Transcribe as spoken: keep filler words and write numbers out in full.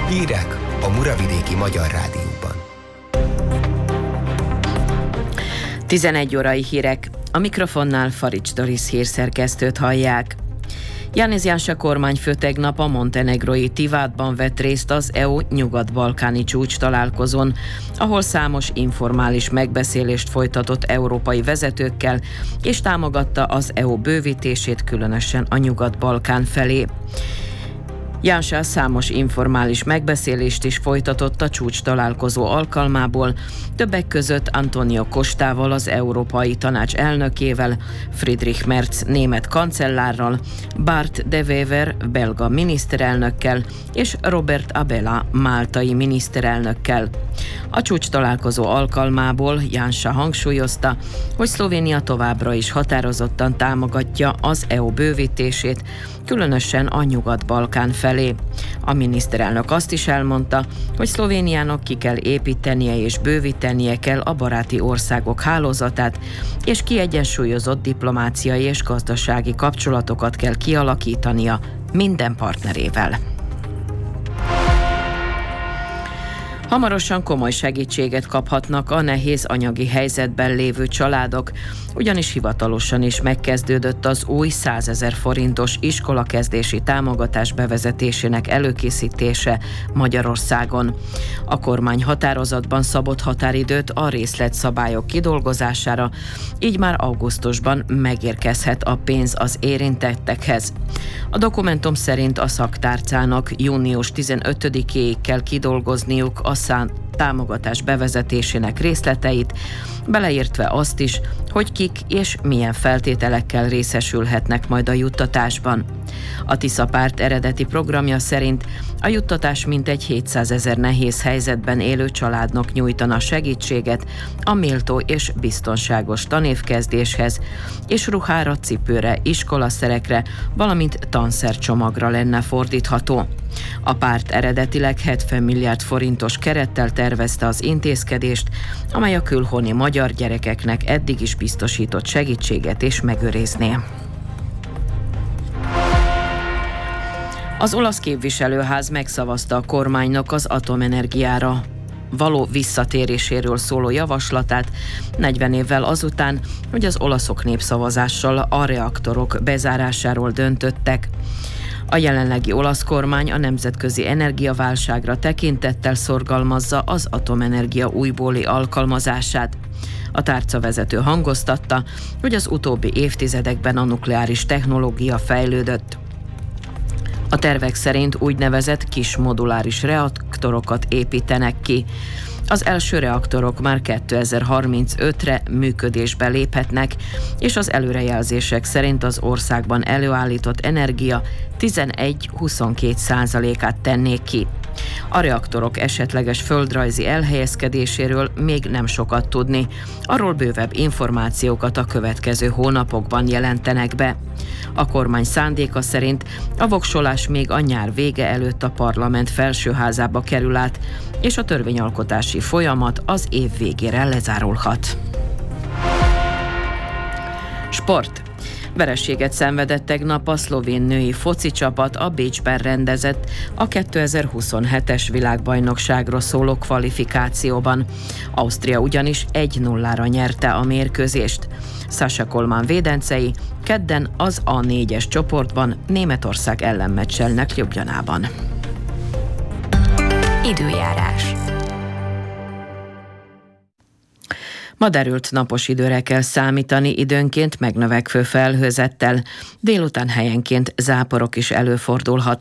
Hírek a Muravidéki Magyar Rádióban. tizenegy órai hírek. A mikrofonnál Farics Doris hírszerkesztőt hallják. Janez Janša kormányfő tegnap a montenegrói Tivádban vett részt az é u nyugat-balkáni csúcs találkozón, ahol számos informális megbeszélést folytatott európai vezetőkkel, és támogatta az é u bővítését, különösen a Nyugat-Balkán felé. Janša számos informális megbeszélést is folytatott a csúcs találkozó alkalmából, többek között Antonio Costával, az Európai Tanács elnökével, Friedrich Merz német kancellárral, Bart de Wever belga miniszterelnökkel és Robert Abela máltai miniszterelnökkel. A csúcs találkozó alkalmából Janša hangsúlyozta, hogy Szlovénia továbbra is határozottan támogatja az é u bővítését, különösen a Nyugat-Balkán felé. A miniszterelnök azt is elmondta, hogy Szlovéniának ki kell építenie és bővítenie kell a baráti országok hálózatát, és kiegyensúlyozott diplomáciai és gazdasági kapcsolatokat kell kialakítania minden partnerével. Hamarosan komoly segítséget kaphatnak a nehéz anyagi helyzetben lévő családok, ugyanis hivatalosan is megkezdődött az új százezer forintos iskolakezdési támogatás bevezetésének előkészítése Magyarországon. A kormány határozatban szabott határidőt a részletszabályok kidolgozására, így már augusztusban megérkezhet a pénz az érintettekhez. A dokumentum szerint a szaktárcának június tizenötödikéig kell kidolgozniuk a szán támogatás bevezetésének részleteit, beleértve azt is, hogy kik és milyen feltételekkel részesülhetnek majd a juttatásban. A Tisza párt eredeti programja szerint a juttatás mintegy hétszázezer nehéz helyzetben élő családnak nyújtana segítséget a méltó és biztonságos tanévkezdéshez, és ruhára, cipőre, iskolaszerekre, valamint tanszercsomagra lenne fordítható. A párt eredetileg hetven milliárd forintos kerettel tervezte az intézkedést, amely a külhoni magyar gyerekeknek eddig is biztosított segítséget és megőrizné. Az olasz képviselőház megszavazta a kormánynak az atomenergiára való visszatéréséről szóló javaslatát negyven évvel azután, hogy az olaszok népszavazással a reaktorok bezárásáról döntöttek. A jelenlegi olasz kormány a nemzetközi energiaválságra tekintettel szorgalmazza az atomenergia újbóli alkalmazását. A tárcavezető hangoztatta, hogy az utóbbi évtizedekben a nukleáris technológia fejlődött. A tervek szerint úgynevezett kis moduláris reaktorokat építenek ki. Az első reaktorok már kétezer-harmincötre működésbe léphetnek, és az előrejelzések szerint az országban előállított energia tizenegy-huszonkettő százalékát tennék ki. A reaktorok esetleges földrajzi elhelyezkedéséről még nem sokat tudni, arról bővebb információkat a következő hónapokban jelentenek be. A kormány szándéka szerint a voksolás még a nyár vége előtt a parlament felsőházába kerül át, és a törvényalkotási folyamat az év végére lezárulhat. Sport. Vereséget szenvedett tegnap a szlovén női foci csapat a Bécsben rendezett a kétezer-huszonhetes világbajnokságra szóló kvalifikációban. Ausztria ugyanis egy nullára nyerte a mérkőzést. Sasha Colman védencei kedden az á négyes csoportban Németország ellen meccselnek Ljubljanában. Időjárás. Ma derült napos időre kell számítani, időnként megnövekvő felhőzettel. Délután helyenként záporok is előfordulhatnak.